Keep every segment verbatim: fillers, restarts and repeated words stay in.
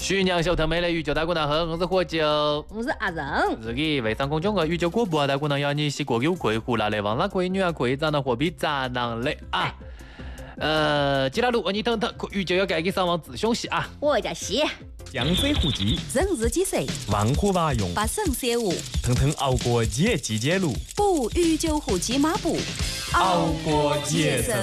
徐娘小特美的宇宙大姑娘好，我是火酒， 我是阿仁。 自己微商公众号宇宙广播大姑娘要你洗过有贵胡辣的王辣贵女啊贵长的货币渣男的啊。呃，吉拉路，你等等，宇宙要改给上网自凶戏啊！ 我叫西。 江水虎吉， 人日几岁？ 万虎娃用， 八省三五， 腾腾熬过节季节路， 补宇宙虎吉马步， 熬过节生。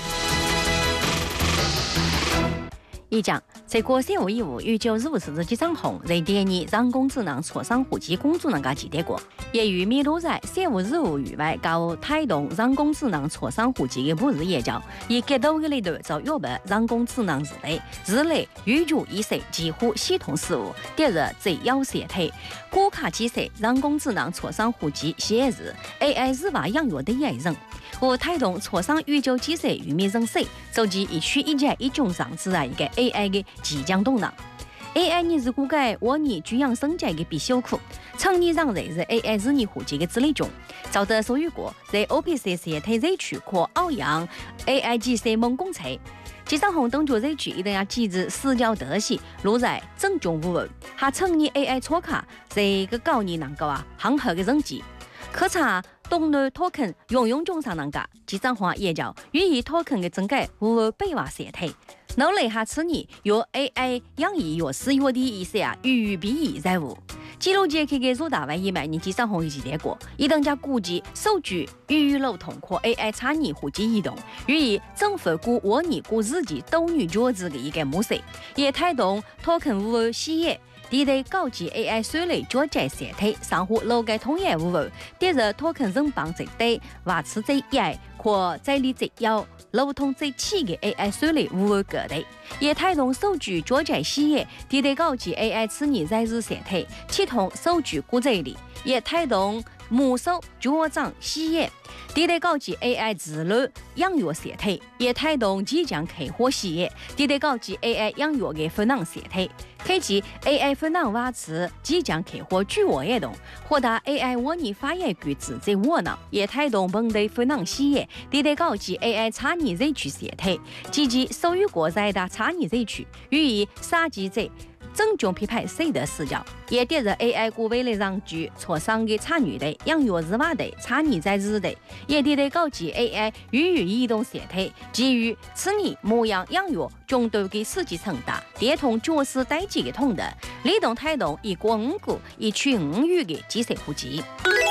一讲，在过三五一五宇宙日五十日记账红，在第二人工智能磋商户籍工作能够记得过，也与米路在三五日五以外搞推动人工智能磋商户籍的不日研究，以结构的里头做约白人工智能时代，日内宇宙意识几乎系统事务，第日最优先推，国卡计算人工智能磋商户籍写日 A I 日化养育的艺人。我推动磋商宇宙计算与民人手，走进一区一界一种上自然一个 A I 的即将动能。A I 你是估计我你居养生界的必修课，成年人在是 A I 日你户籍的资历中，找得所有国在 O P C C 推热区可欧阳 A I 计算猛攻测。机上红动作热区一定要机制死角得西，落在正中无问，还成年 A I 错卡这个高你能够啊很好的人机。可查东南 token 用用中上能噶，机上化也叫寓意 token 的增改无被话社体。脑内下此年由 A I 养育有使用的意思啊，与比喻在无。记录节 K 给做大外一买，你机上红一记得过，一等家估计数据与漏通过 A I 差你户籍移动，寓意政府估我你估自己都女角子的一个模式，也推动 token 无企业。第一高级 A I 水类脚在社体上户楼嘅通业无误，第二托肯人帮最低，维持最严，或在理最优，流通最起嘅 A I 水类无误个体，也推动数据脚在企业，第一高级 A I 此年在日社体，启动数据估值里，也推动没收脚长企业。第一高级 A I 自律养育社体，也推动即将开火企业。第一高级 A I 养育嘅分能社体，开启 A I 分能瓦持即将开火巨我活动，扩大 A I 模拟发言句子在我能，也推动本地分能企业。第一高级 A I 差异热区社体，积极属于国在的差异热区，予以杀鸡者。正中批判谁的视角，也点着 A I 股为了让具磋商的差异的养育日化的差异在日的，也点的高级 A I 与与移动社体，基于此年模样养育中度的实际成大，连同角色代际的同等，联动推动一国五国一区五域的计算户籍。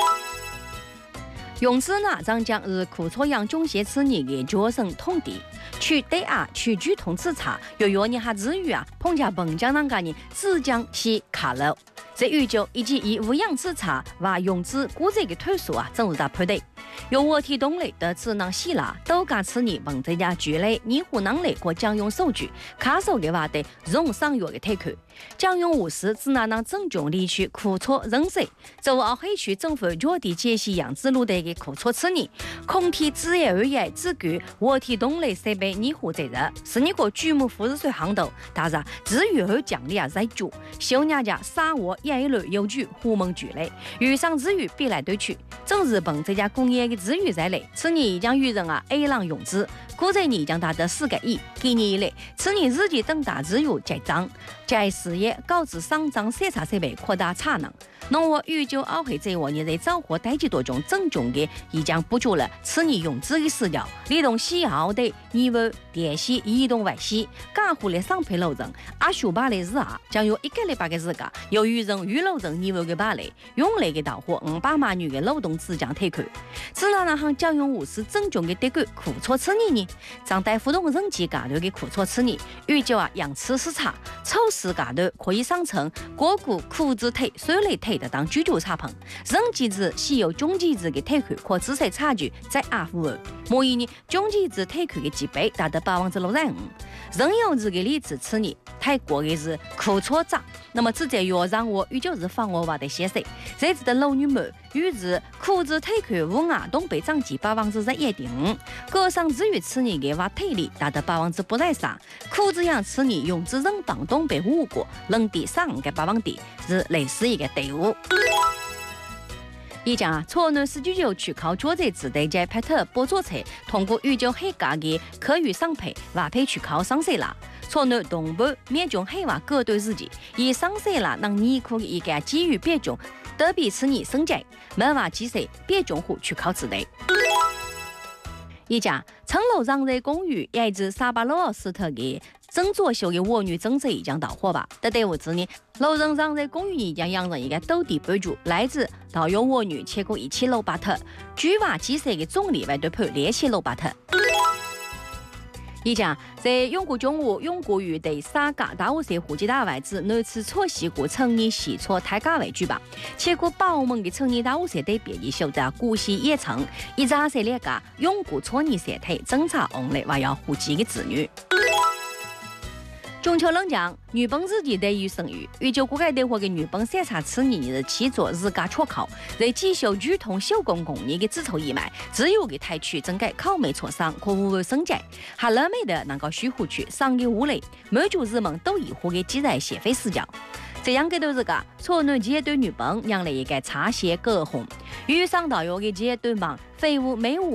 用此呢，将将日库错样中学此年的角生统地。去对啊，去举通自查，由于你还至于啊，碰见本江那个人只将其卡了，在宇宙以及以无氧自查和用之估值的推数啊，正是在配对。由我提动力的智能希腊都干此年本这家聚类拟户能力和将用数据卡手的话的用商业的推口，将用五十只拿能正中离去库错人水，走奥黑区政府脚地解析样子路的库错此年空体职业而言只据我提动力设备拟户责任是你个举目富士水行头，但是至于后奖励啊在主小娘家沙窝一类有据户门聚类遇上之余必来对去正日本这家工业的资源在内，此年已将与人啊 A 浪用资，估计你将达到四个亿。今年以来，此年日记等大资源在涨，在事业高质上涨审查设备扩大产能。农我宇宙奥会在我年在造货代际多中正中的已将补足了此年用资的死角，利用西澳的尼沃电系移动外系，加户的上配路人，阿修巴的日啊，将有一个礼拜的时间，由于人与路人尼沃的巴雷，用来的到货五百万元的劳动自将提款。此那那行将用五十正中的德国库错此年呢，将带互动人机价头的库错此年，预计啊养吃市场，超市价头可以上层国股库字体、水类体的当居住差棚，人机制是由中机制的提款和知识差距在阿富汗，模拟呢中机制提款的几倍达到百分之六十五。人有日的例子此年泰国的是库错涨，那么直接要让我与就是放我话的写谁，这次的老女们与是库字提款无亚东北涨级百分之十一点五，各上至于此年的话体力达到百分之八十三，库字样此年用之人帮东北五国能第三个百分点是类似一个队伍。一讲啊，错呢四九九去靠作者自带在拍特播作车，通过宇宙黑价的可与商配，外配去靠上色啦。 朝南东部面中黑话各队自己，以上色啦让泥库一个基于别种，特别是你升级，没话几岁别种户去考之类。一家城楼上在公寓，也是沙巴罗斯特的整作秀的我女政策已经到货吧。在队伍之内，楼上上在公寓已经养成一个斗地班主，来自导游我女切过一起楼巴特，据话几岁的总理外对判列起楼巴特。一家在永固中午，永固于第三届大五社户籍大会之南次错西谷成年习错大家为举办，结果澳门的成年大五社队毕业秀在古稀也称，一扎社列个永固错年社队侦查案例还要户籍的子女。中秋冷将，日本自己对于生育，预计国家队或给日本审查次年的七座日家出口，在继续剧痛手工工业的制造以外，只有给台区整改考美磋商和无为升级，还乐美的能够虚户区商业屋内，每组日们都以户给记载协费死角。这样给到这个朝南街对日本让了一个茶歇隔红，遇上到有个街对忙废物没物。